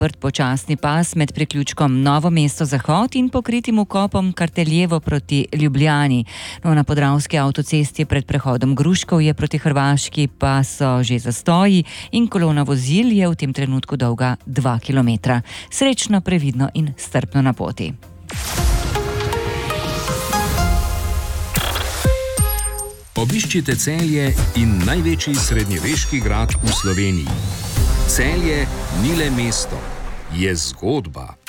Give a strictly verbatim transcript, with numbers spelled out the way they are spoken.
odprt počasni pas med priključkom Novo mesto-Zahod in pokritim vkopom Karteljevo proti Ljubljani. No, na podravski avtocesti pred prehodom Gruškovje proti Hrvaški pa so že zastoji in kolona vozil je v tem trenutku dolga dva kilometra. Srečno, previdno in strpno na poti. Obiščite Celje in največji srednjeveški grad v Sloveniji. Celje ni le mesto, je zgodba.